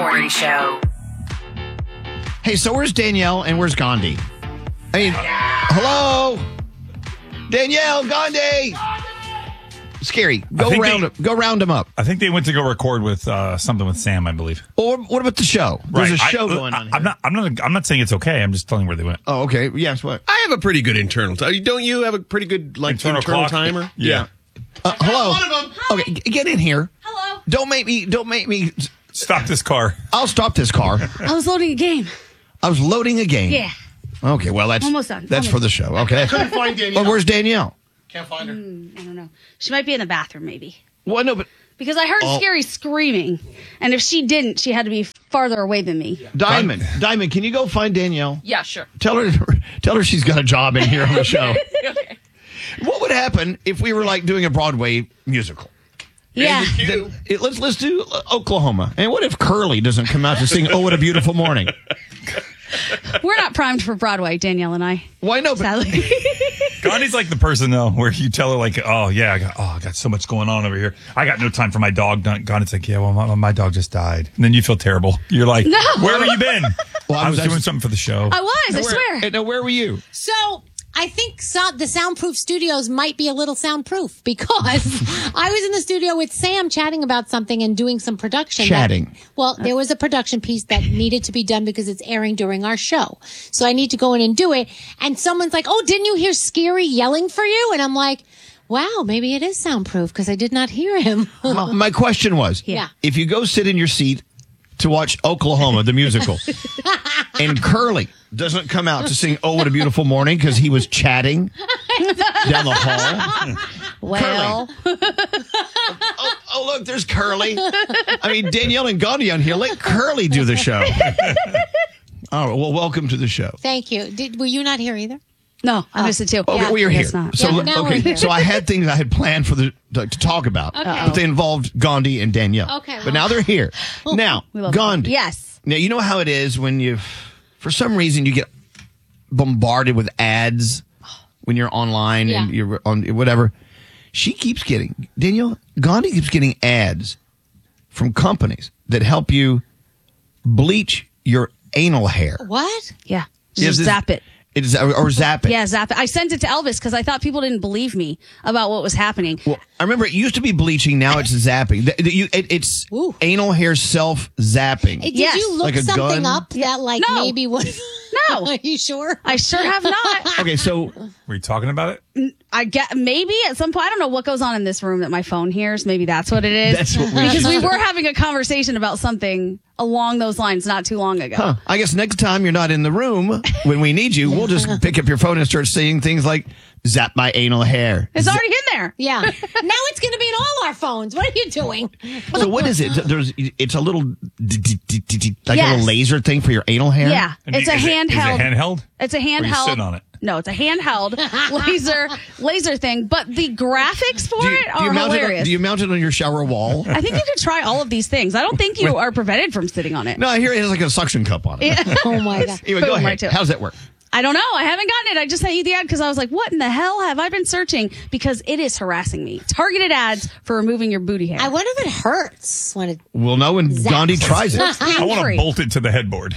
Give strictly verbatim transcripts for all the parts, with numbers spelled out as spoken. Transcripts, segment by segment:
Morning Show. Hey, so where's Danielle and where's Gandhi? I mean, hello? Danielle, Gandhi! Scary. Go round, they, go round them up. I think they went to go record with uh, something with Sam, I believe. Or what about the show? There's right. a show I, going on here. I'm not, I'm, not, I'm not saying it's okay. I'm just telling you where they went. Oh, okay. Yes, what? I have a pretty good internal time. Don't you have a pretty good like internal, internal timer? Yeah. yeah. Uh, hello. One of them. Okay, g- get in here. Hello. Don't make me. Don't make me. Stop this car. I'll stop this car. I was loading a game. I was loading a game. Yeah. Okay. Well, that's Almost done. That's Almost for the show. Okay. Couldn't find Danielle. Well, where's Danielle? Can't find her. Mm, I don't know. She might be in the bathroom, maybe. Well, no, but Because I heard Oh. Scary screaming. And if she didn't, she had to be farther away than me. Diamond, Diamond, can you go find Danielle? Yeah, sure. Tell her, tell her she's got a job in here on the show. Okay. What would happen if we were like doing a Broadway musical? Yeah. Then, it- let's let's do uh, Oklahoma. And what if Curly doesn't come out to sing "Oh What a Beautiful Morning"? We're not primed for Broadway, Danielle and I. Why no? But, Sadly. Gandhi's like the person, though, where you tell her, like, oh, yeah, I got, oh, I got so much going on over here. I got no time for my dog. Gandhi's like, yeah, well, my, my dog just died. And then you feel terrible. You're like, No. where have you been? Well, I I was was doing actually- something for the show. I was, I where, swear. Now, where were you? So I think so- the Soundproof Studios might be a little soundproof because I was in the studio with Sam chatting about something and doing some production. Chatting. That, well, there was a production piece that needed to be done because it's airing during our show. So I need to go in and do it. And someone's like, oh, didn't you hear Scary yelling for you? And I'm like, wow, maybe it is soundproof because I did not hear him. My, my question was, Yeah. if you go sit in your seat to watch Oklahoma, the musical, and Curly doesn't come out to sing "Oh What a Beautiful Morning" because he was chatting down the hall. Well, Oh, oh, look, there's Curly. I mean, Danielle and Gandhi on here. Let Curly do the show. All right, well, welcome to the show. Thank you. Did, were you not here either? no, I missed it too. Okay, Yeah. well, you're here. Guess not. So, Yeah, now we're okay, here. so I had things I had planned for the to, to talk about, but they involved Gandhi and Danielle. Okay, but well. now they're here. Now, We love Gandhi. Yes. Now you know how it is when you, for some reason, you get bombarded with ads when you're online Yeah. and you're on whatever. She keeps getting Danielle. Gandhi keeps getting ads from companies that help you bleach your anal hair. What? Yeah. Yes, Just this- zap it. It's or, or zap it. Yeah, zap it. I sent it to Elvis because I thought people didn't believe me about what was happening. Well, I remember it used to be bleaching. Now it's zapping. The- the- you- it- it's Ooh. anal hair self zapping. Did Yes. you look Like a something gun? up that like No. maybe was? No. Are you sure? I sure have not. Okay, so Were you talking about it? I get maybe at some point. I don't know what goes on in this room that my phone hears. Maybe that's what it is. That's what we because we should- were having a conversation about something along those lines not too long ago. huh, I guess next time you're not in the room when we need you, we'll just pick up your phone and start saying things like "zap my anal hair." It's already in there. Yeah. Now it's going to be in all our phones. What are you doing? So what is it? There's it's a little d- d- d- d- d- like a Yes. little laser thing for your anal hair. Yeah, And it's you- a is it- handheld. Is it handheld? It's a Or you handheld. sit on it? No, it's a handheld laser laser thing. But the graphics for Do you, it do you are mount it? hilarious. On, do you mount it on your shower wall? I think you could try all of these things. I don't think you are prevented from sitting on it. No, I hear it has like a suction cup on it. Oh my God. Anyway, go Boom, ahead. right to it. How does that work? I don't know. I haven't gotten it. I just sent you the ad because I was like, what in the hell have I been searching? Because it is harassing me. Targeted ads for removing your booty hair. I wonder if it hurts when it. We'll know when Zaps. Gandhi tries it. I want to Free. bolt it to the headboard.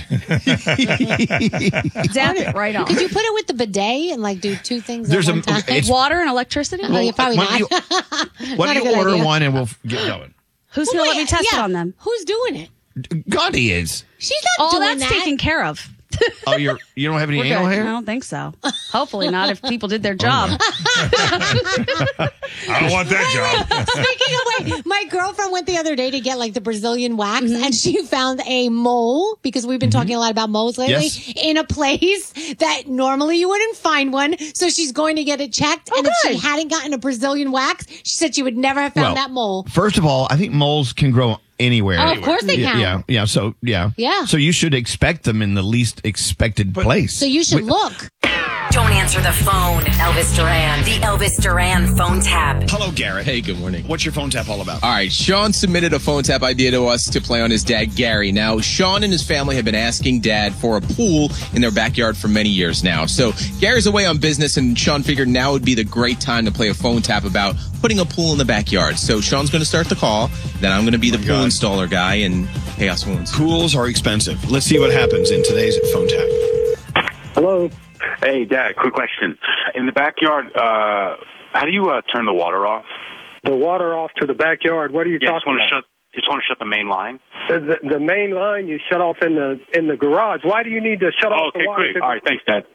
Zap it right on. Could you put it with the bidet and like do two things There's at a- one time? okay, it's- Water and electricity? Oh, yeah, probably why not. don't you, why Not a don't you good order idea. one and we'll f- get going? Who's Well, going to let me wait, test yeah. it on them? Who's doing it? Gandhi is. She's not Oh, doing that's that. taken care of. Oh, you're you don't have any We're anal good. hair? I don't think so. Hopefully not if people did their job. I don't want that job. Speaking of which, my girlfriend went the other day to get like the Brazilian wax, Mm-hmm. and she found a mole because we've been talking a lot about moles lately Yes. in a place that normally you wouldn't find one. So she's going to get it checked, Oh, and if she good. hadn't gotten a Brazilian wax, she said she would never have found Well, that mole. First of all, I think moles can grow anywhere. Oh, of course they yeah, can. Yeah, yeah. So yeah, Yeah. So you should expect them in the least expected place. So you should Wait, look. Don't answer the phone. Elvis Duran. The Elvis Duran phone tap. Hello, Garrett. Hey, good morning. What's your phone tap all about? All right, Sean submitted a phone tap idea to us to play on his dad, Gary. Now, Sean and his family have been asking Dad for a pool in their backyard for many years now. So, Gary's away on business, and Sean figured now would be the great time to play a phone tap about putting a pool in the backyard. So, Sean's going to start the call, then I'm going to be the pool God. installer guy, and Hey, House Wounds. Pools are expensive. Let's see what happens in today's phone tap. Hello. Hey, Dad, quick question. In the backyard, uh, how do you uh, turn the water off? The water off to the backyard. What are you yeah, just talking want to about? shut. Just want to shut the main line. The, the, the main line you shut off in the in the garage. Why do you need to shut oh, off okay, the water? great. All right, thanks, Dad.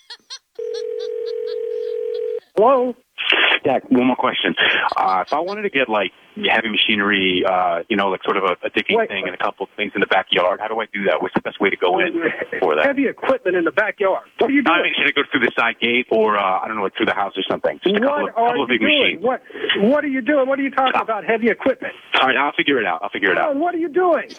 Hello? Dad, one more question. Uh, if I wanted to get, like, heavy machinery, uh, you know, like sort of a, a digging Wait. thing and a couple of things in the backyard, how do I do that? What's the best way to go in for that? Heavy equipment in the backyard. What are you doing? I mean, should I go through the side gate or, uh, I don't know, like through the house or something? Just a couple what of, are couple you of big doing? machines. What What are you doing? What are you talking about? Heavy equipment. All right, I'll figure it out. I'll figure it out. Sean, what are you doing?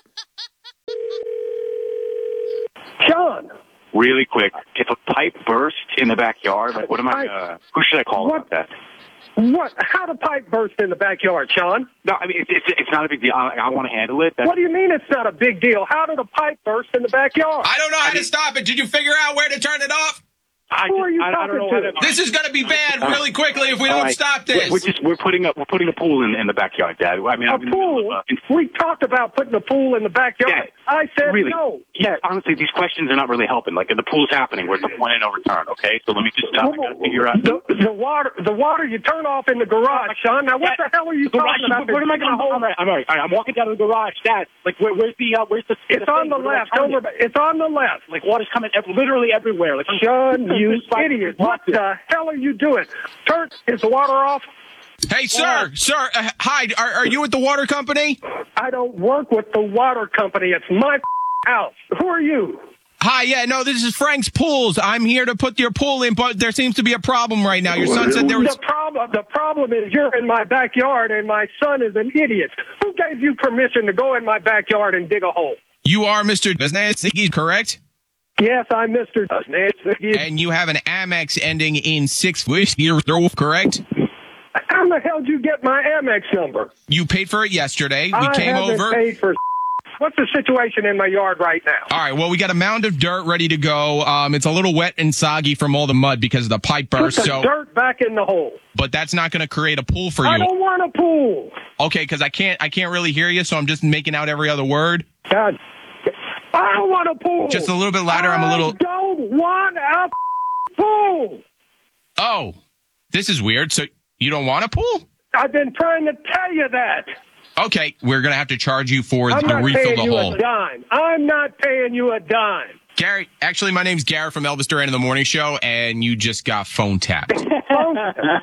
Sean. Really quick, if a pipe burst in the backyard, like, what am I, I- uh, who should I call What? about that? What? How the pipe burst in the backyard, Sean? No, I mean, it's, it's, it's not a big deal. I, I want to handle it. That's, What do you mean it's not a big deal? How did a pipe burst in the backyard? I don't know how to stop it. Did you figure out where to turn it off? I Who just, are you I, I don't know talking how to? to, This is going to be bad really quickly if we All don't right. stop this. We're just we're putting up we're putting a pool in, in the backyard, Dad. I mean, A I'm in the middle pool? of, uh, We talked about putting a pool in the backyard. Yeah. I said really, no. yeah. Honestly, these questions are not really helping. Like, the pool's happening. We're at the point of no return. Okay, so let me just uh, I gotta figure out. The, the water, the water you turn off in the garage, Sean. Now, what Yeah, the hell are you the garage, talking about? Where am I going to hold? hold? I'm all right. I'm all right. I'm walking down to the garage, Dad. Like, where, where's the uh, where's the? It's the on thing? the Where do I left. turn Over. it? It's on the left. Like, water's coming ev- literally everywhere. Like, Sean, you Just like- idiot! What the hell are you doing? Turn. Is the water off? Hey, sir, sir, uh, hi, are, are you at the water company? I don't work with the water company. It's my house. Who are you? Hi, yeah, no, this is Frank's Pools. I'm here to put your pool in, but there seems to be a problem right now. Your son said there was... The problem, the problem is you're in my backyard and my son is an idiot. Who gave you permission to go in my backyard and dig a hole? You are Mister Ziggy, correct? Yes, I'm Mister Nancy. And you have an Amex ending in six, correct? How the hell did you get my Amex number? You paid for it yesterday. We I came haven't over. paid for. What's the situation in my yard right now? All right, well, we got a mound of dirt ready to go. Um, it's a little wet and soggy from all the mud because of the pipe burst. Put the So, dirt back in the hole. but that's not going to create a pool for I you. don't want a pool. Okay, because I can't, I can't really hear you, so I'm just making out every other word. God, I don't want a pool. Just a little bit louder. I'm a little. I don't want a pool. Oh, this is weird. So you don't want a pool? I've been trying to tell you that. Okay, we're going to have to charge you for I'm to not refill paying the you hole. a dime. I'm not paying you a dime. Gary, actually, my name's Garrett from Elvis Duran in the Morning Show, and you just got phone tapped. Phone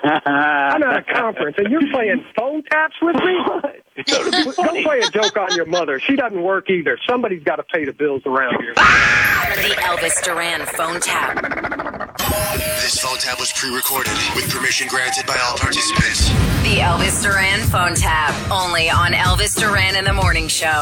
I'm at a conference, and you're playing phone taps with me? Don't play a joke on your mother. She doesn't work either. Somebody's got to pay the bills around here. The Elvis Duran phone tap. This phone tap was pre-recorded with permission granted by all participants. The Elvis Duran phone tap. Only on Elvis Duran in the Morning Show.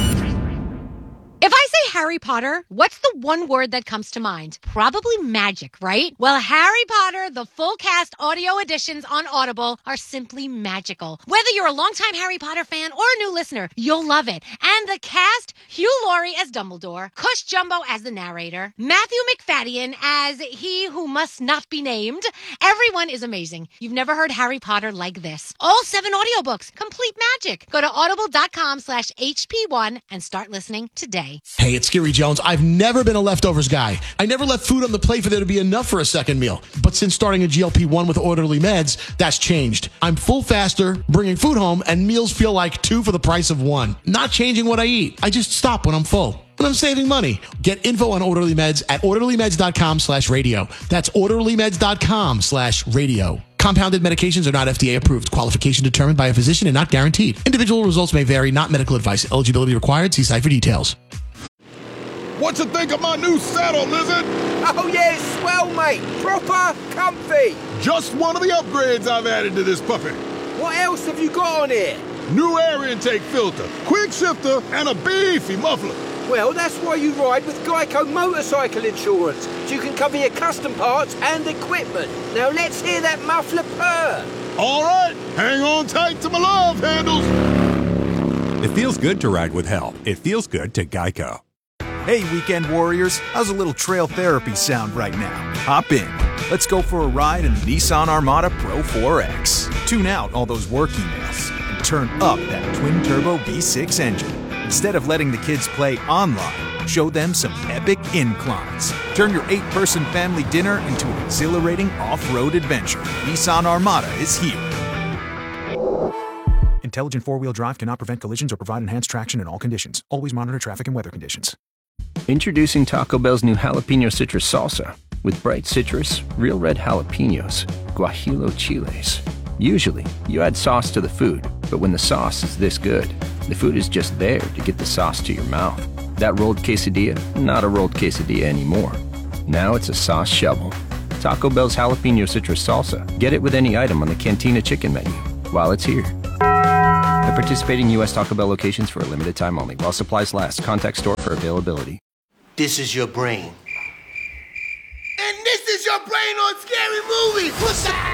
If I say Harry Potter, what's the one word that comes to mind? Probably magic, right? Well, Harry Potter, the full cast audio editions on Audible are simply magical. Whether you're a longtime Harry Potter fan or a new listener, you'll love it. And the cast, Hugh Laurie as Dumbledore, Cush Jumbo as the narrator, Matthew McFadden as he who must not be named. Everyone is amazing. You've never heard Harry Potter like this. All seven audiobooks, complete magic. Go to audible.com slash HP1 and start listening today. Hey, it's Scary Jones. I've never been a leftovers guy. I never left food on the plate for there to be enough for a second meal. But since starting a G L P one with Orderly Meds, that's changed. I'm full faster, bringing food home, and meals feel like two for the price of one. Not changing what I eat. I just stop when I'm full. And I'm saving money. Get info on Orderly Meds at orderlymeds.com slash radio. That's orderlymeds.com slash radio. Compounded medications are not F D A approved. Qualification determined by a physician and not guaranteed. Individual results may vary, not medical advice. Eligibility required. See site for details. What you think of my new saddle, Lizard? Oh yeah, it's swell, mate. Proper comfy. Just one of the upgrades I've added to this puppy. What else have you got on here? New air intake filter, quick shifter, and a beefy muffler. Well, that's why you ride with Geico Motorcycle Insurance, so you can cover your custom parts and equipment. Now let's hear that muffler purr. All right, hang on tight to my love handles. It feels good to ride with help. It feels good to Geico. Hey, weekend warriors, how's a little trail therapy sound right now? Hop in. Let's go for a ride in the Nissan Armada Pro four X. Tune out all those work emails and turn up that twin-turbo V six engine. Instead of letting the kids play online, show them some epic inclines. Turn your eight-person family dinner into an exhilarating off-road adventure. Nissan Armada is here. Intelligent four-wheel drive cannot prevent collisions or provide enhanced traction in all conditions. Always monitor traffic and weather conditions. Introducing Taco Bell's new Jalapeno Citrus Salsa. With bright citrus, real red jalapenos, guajillo chiles. Usually, you add sauce to the food, but when the sauce is this good, the food is just there to get the sauce to your mouth. That rolled quesadilla, not a rolled quesadilla anymore. Now it's a sauce shovel. Taco Bell's Jalapeno Citrus Salsa. Get it with any item on the Cantina Chicken menu while it's here. At participating U S Taco Bell locations for a limited time only. While supplies last. Contact store for availability. This is your brain. And this is your brain on Scary Movie. What's up?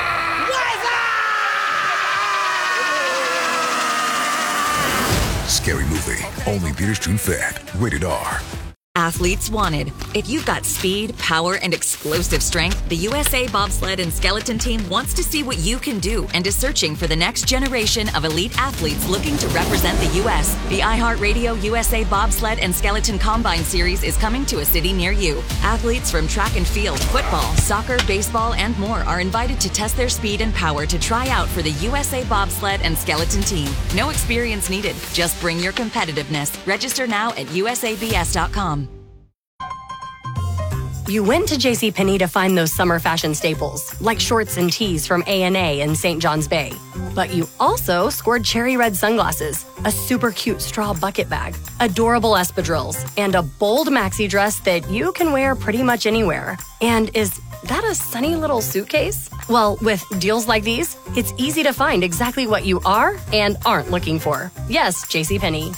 Scary Movie. Only theaters June fifth. Rated R. Athletes wanted. If you've got speed, power, and explosive strength, the U S A Bobsled and Skeleton Team wants to see what you can do and is searching for the next generation of elite athletes looking to represent the U S The iHeartRadio U S A Bobsled and Skeleton Combine Series is coming to a city near you. Athletes from track and field, football, soccer, baseball, and more are invited to test their speed and power to try out for the U S A Bobsled and Skeleton Team. No experience needed. Just bring your competitiveness. Register now at U S A B S dot com. You went to JCPenney to find those summer fashion staples, like shorts and tees from A and A in Saint John's Bay. But you also scored cherry red sunglasses, a super cute straw bucket bag, adorable espadrilles, and a bold maxi dress that you can wear pretty much anywhere. And is that a sunny little suitcase? Well, with deals like these, it's easy to find exactly what you are and aren't looking for. Yes, JCPenney.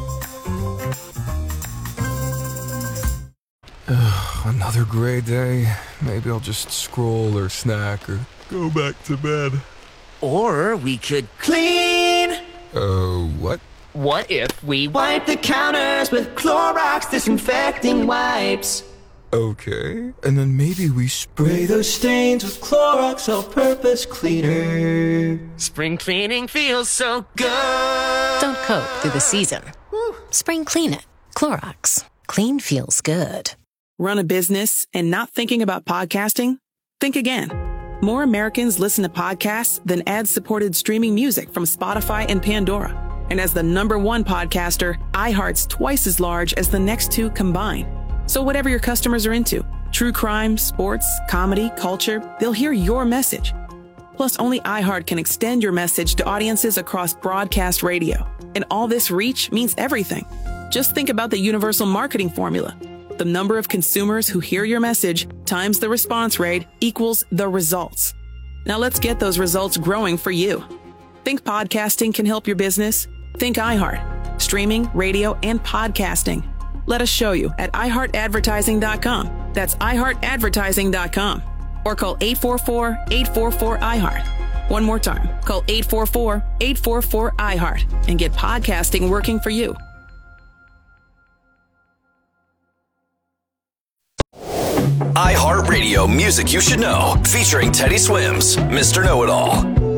Another gray day. Maybe I'll just scroll or snack or go back to bed. Or we could clean. Uh, what? What if we wipe the counters with Clorox disinfecting wipes? Okay. And then maybe we Spray those stains with Clorox all-purpose cleaner. Spring cleaning feels so good. Don't cope through the season. Spring clean it. Clorox. Clean feels good. Run a business and not thinking about podcasting? Think again. More Americans listen to podcasts than ad-supported streaming music from Spotify and Pandora. And as the number one podcaster, iHeart's twice as large as the next two combined. So whatever your customers are into, true crime, sports, comedy, culture, they'll hear your message. Plus, only iHeart can extend your message to audiences across broadcast radio. And all this reach means everything. Just think about the universal marketing formula. The number of consumers who hear your message times the response rate equals the results. Now let's get those results growing for you. Think podcasting can help your business? Think iHeart. Streaming, radio, and podcasting. Let us show you at i heart advertising dot com. That's i heart advertising dot com. Or call eight four four, eight four four, I heart. One more time. Call eight four four, eight four four, I heart and get podcasting working for you. iHeartRadio Music You Should Know, featuring Teddy Swims, Mister Know-It-All.